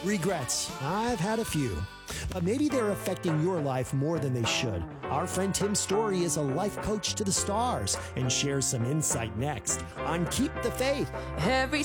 Regrets. I've had a few. But maybe they're affecting your life more than they should. Our friend Tim Story is a life coach to the stars and shares some insight next on Keep the Faith. Every